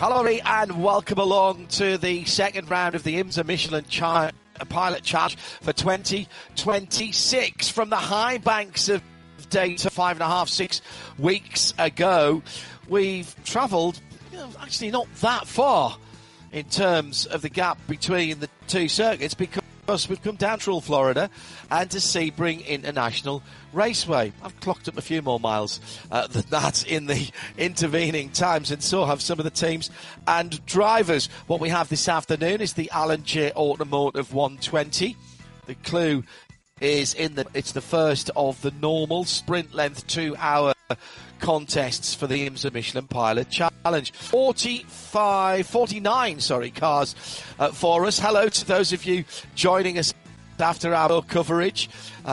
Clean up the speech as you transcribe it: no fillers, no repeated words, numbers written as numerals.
Hello and welcome along to the second round of the IMSA Michelin Pilot Challenge for 2026. From the high banks of data 5.5, 6 weeks ago, we've travelled actually not that far in terms of the gap between the two circuits, because we've come down to Florida and to Sebring International Raceway. I've clocked up a few more miles than that in the intervening times, and so have some of the teams and drivers. What we have this afternoon is the Alan J Automotive 120. The clue is it's the first of the normal sprint length 2-hour contests for the IMSA Michelin Pilot Challenge. 49 cars for us. Hello to those of you joining us after our coverage.